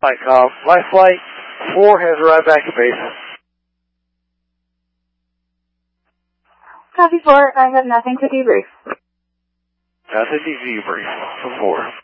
My flight 4 has arrived back at base. Copy 4, I have nothing to debrief. Nothing to debrief for 4.